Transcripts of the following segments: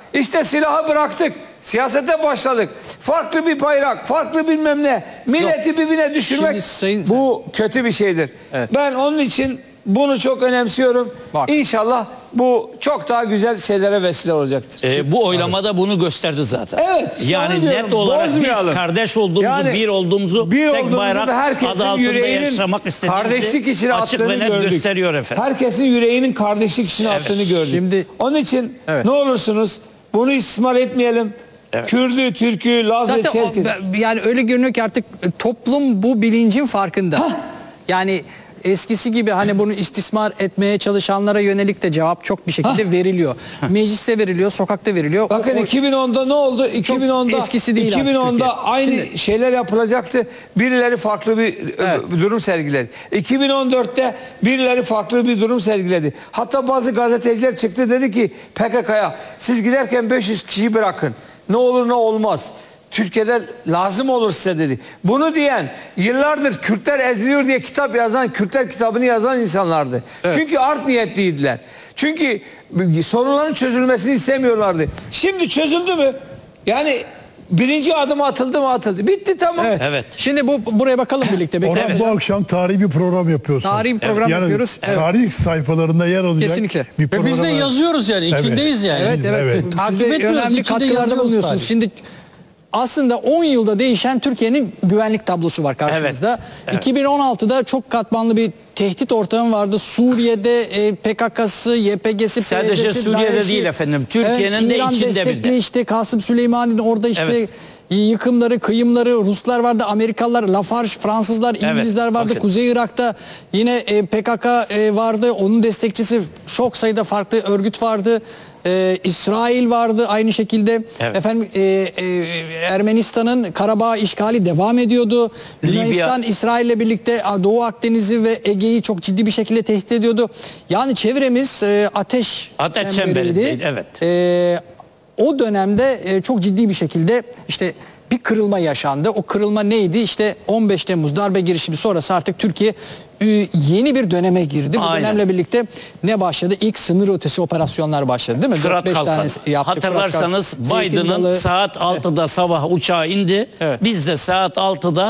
İşte silahı bıraktık. Siyasete başladık. Farklı bir bayrak, farklı bilmem ne. Milleti birbirine düşürmek bu kötü bir şeydir. Evet. Ben onun için bunu çok önemsiyorum. Bak. İnşallah bu çok daha güzel şeylere vesile olacaktır. Bu oylamada bunu gösterdi zaten. Evet. Işte yani net olarak biz kardeş olduğumuzu, bir olduğumuzu, tek bayrak adı altında yaşamak istediğimizi kardeşlik için açık ve net gördük. gösteriyor efendim. Herkesin yüreğinin kardeşlik için attığını gördük. Şimdi, onun için ne olursunuz bunu istismar etmeyelim. Evet. Kürdü, Türk'ü, Laz'ı, Çerkez. Yani öyle görünüyor ki artık toplum bu bilincin farkında. Yani eskisi gibi hani bunu istismar etmeye çalışanlara yönelik de cevap çok bir şekilde veriliyor. Mecliste veriliyor, sokakta veriliyor. Bakın 2010'da ne oldu? 2010'da eskisi değil 2010'da aynı şeyler yapılacaktı. Birileri farklı bir durum sergiledi. 2014'te birileri farklı bir durum sergiledi. Hatta bazı gazeteciler çıktı dedi ki PKK'ya siz giderken 500 kişiyi bırakın. Ne olur ne olmaz. Türkiye'de lazım olur size dedi. Bunu diyen yıllardır Kürtler eziliyor diye kitap yazan, Kürtler kitabını yazan insanlardı. Evet. Çünkü art niyetliydiler. Çünkü sorunların çözülmesini istemiyorlardı. Şimdi çözüldü mü? Yani birinci adım atıldı mı atıldı. Bitti tamam. Evet. Şimdi buraya bakalım birlikte. Orhan bu akşam tarihi bir program yapıyorsun. Tarihi bir program yapıyoruz. Tarih sayfalarında yer alacak. Kesinlikle. Bir program. Biz de yazıyoruz yani. İçindeyiz yani. Evet. Takip etmiyoruz. Önemli katkılarda bulunuyorsunuz. Şimdi aslında 10 yılda değişen Türkiye'nin güvenlik tablosu var karşımızda. Evet. 2016'da çok katmanlı bir tehdit ortamı vardı. Suriye'de PKK'sı, YPG'si, sadece Suriye'de DAEŞ'i, değil efendim. Türkiye'nin de İran içinde destekli işte Kasım Süleyman'ın orada işte yıkımları, kıyımları, Ruslar vardı, Amerikalılar, Lafarge, Fransızlar, İngilizler vardı. Bakın. Kuzey Irak'ta yine PKK vardı. Onun destekçisi çok sayıda farklı örgüt vardı. İsrail vardı aynı şekilde. Evet. Efendim Ermenistan'ın Karabağ işgali devam ediyordu. Yunanistan İsrail'le birlikte Doğu Akdeniz'i ve Ege'yi çok ciddi bir şekilde tehdit ediyordu. Yani çevremiz ateş çemberiydi. Evet. O dönemde çok ciddi bir şekilde işte bir kırılma yaşandı. O kırılma neydi? İşte 15 Temmuz darbe girişimi sonrası artık Türkiye yeni bir döneme girdi. Bu dönemle birlikte ne başladı? İlk sınır ötesi operasyonlar başladı değil mi? Fırat Kalkanı. Hatırlarsanız Biden'ın saat 6'da sabah uçağı indi. Evet. Biz de saat 6'da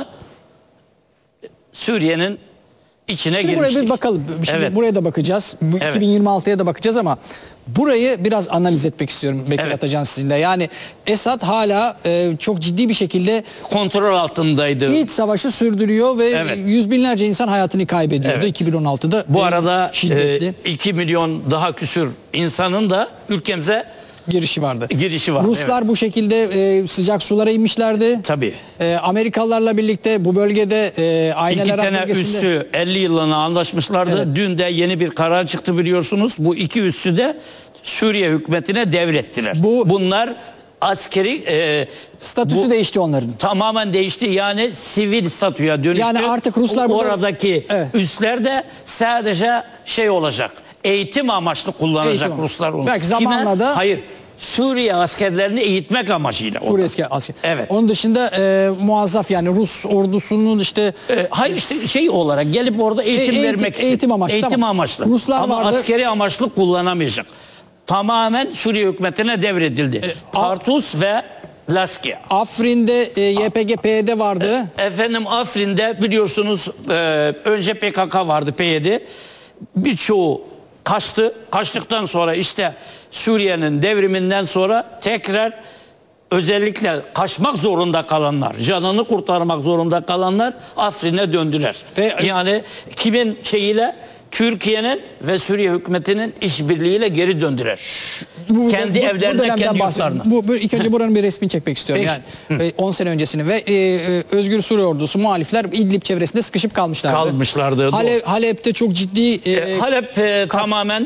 Suriye'nin içine girmiştik. Buraya bir bakalım. Şimdi buraya da bakacağız. 2026'ya da bakacağız ama burayı biraz analiz etmek istiyorum Bekir Atacan sizinle. Yani Esad hala çok ciddi bir şekilde kontrol altındaydı. İç savaşı sürdürüyor ve yüz binlerce insan hayatını kaybediyordu 2016'da. Bu arada 2 milyon daha küsür insanın da ülkemize girişi vardı. Ruslar bu şekilde sıcak sulara inmişlerdi. Tabii. Amerikalılarla birlikte bu bölgede Ayneler 2 tane üssü 50 yıllığına anlaşmışlardı. Evet. Dün de yeni bir karar çıktı biliyorsunuz. Bu 2 üssü de Suriye hükümetine devrettiler. Bunlar askeri statüsü değişti onların. Tamamen değişti. Yani sivil statüye dönüştü. Yani artık Ruslar oradaki üsler de sadece şey olacak. Eğitim amaçlı kullanacak Ruslar onu. Belki zamanla da hayır. Suriye askerlerini eğitmek amacıyla. Suriye asker. Evet. Onun dışında muazzaf yani Rus ordusunun işte hayır işte şey olarak gelip orada eğitim vermek için. Eğitim amaçlı. Ruslar ama vardı. askeri amaçlı kullanamayacak. Tamamen Suriye hükümetine devredildi. Tartus ve Laskiye. Afrin'de YPG-PYD vardı. Efendim Afrin'de biliyorsunuz önce PKK vardı, PYD. Birçoğu kaçtı. Kaçtıktan sonra işte Suriye'nin devriminden sonra tekrar özellikle kaçmak zorunda kalanlar, canını kurtarmak zorunda kalanlar Afrin'e döndüler. Yani kimin şeyiyle? Türkiye'nin ve Suriye hükümetinin işbirliğiyle geri döndüler. Kendi evlerine, kendi yurtlarına. İlk önce buranın bir resmini çekmek istiyorum. Yani 10 sene öncesini ve Özgür Suriye Ordusu, muhalifler İdlib çevresinde sıkışıp kalmışlardı. Halep'te çok ciddi Halep tamamen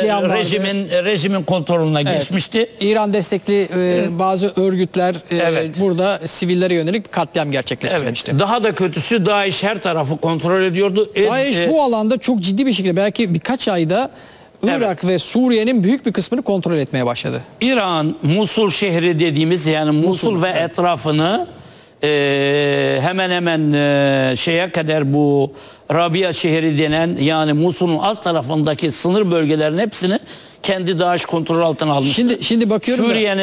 rejimin kontrolüne geçmişti. İran destekli bazı örgütler burada sivillere yönelik katliam gerçekleştirmişti. Evet. Daha da kötüsü DAEŞ her tarafı kontrol ediyordu. DAEŞ bu alanda çok ciddi bir şekilde belki birkaç ayda Irak ve Suriye'nin büyük bir kısmını kontrol etmeye başladı. İran, Musul şehri dediğimiz yani Musul ve etrafını hemen hemen şeye kadar bu Rabia şehri denen yani Musul'un alt tarafındaki sınır bölgelerin hepsini kendi DAEŞ kontrol altına almıştı. Şimdi bakıyorum Suriye'nin